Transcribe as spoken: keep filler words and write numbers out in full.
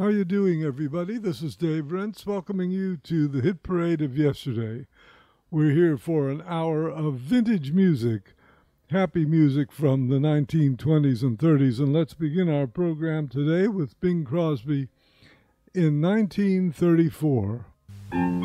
How are you doing, everybody? This is Dave Rentz welcoming you to the Hit Parade of Yesterday. We're here for an hour of vintage music, happy music from the nineteen twenties and thirties. And let's begin our program today with Bing Crosby in nineteen thirty-four.